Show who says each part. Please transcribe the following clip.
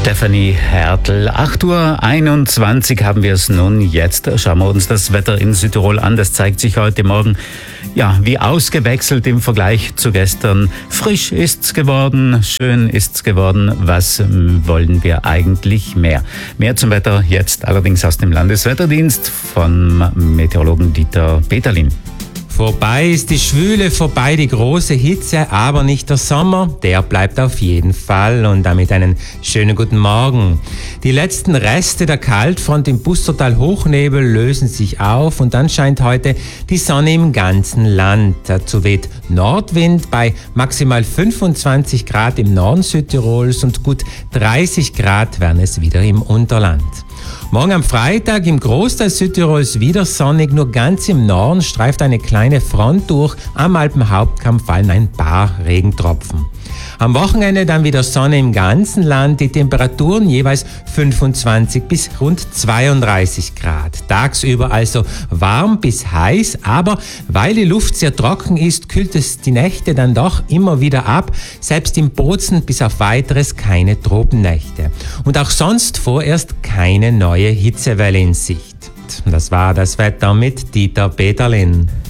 Speaker 1: Stefanie Hertel. 8:21 Uhr haben wir es nun. Jetzt schauen wir uns das Wetter in Südtirol an. Das zeigt sich heute Morgen, ja, wie ausgewechselt im Vergleich zu gestern. Frisch ist's geworden, schön ist's geworden. Was wollen wir eigentlich mehr? Mehr zum Wetter jetzt allerdings aus dem Landeswetterdienst vom Meteorologen Dieter Peterlin.
Speaker 2: Vorbei ist die Schwüle, vorbei die große Hitze, aber nicht der Sommer, der bleibt auf jeden Fall und damit einen schönen guten Morgen. Die letzten Reste der Kaltfront im Pustertal-Hochnebel lösen sich auf und dann scheint heute die Sonne im ganzen Land. Dazu weht Nordwind bei maximal 25 Grad im Norden Südtirols und gut 30 Grad werden es wieder im Unterland. Morgen am Freitag im Großteil Südtirols wieder sonnig, nur ganz im Norden streift eine kleine Front durch, am Alpenhauptkamm fallen ein paar Regentropfen. Am Wochenende dann wieder Sonne im ganzen Land, die Temperaturen jeweils 25 bis rund 32 Grad. Tagsüber also warm bis heiß, aber weil die Luft sehr trocken ist, kühlt es die Nächte dann doch immer wieder ab. Selbst im Bozen bis auf weiteres keine Tropennächte. Und auch sonst vorerst keine neue Hitzewelle in Sicht. Das war das Wetter mit Dieter Peterlin.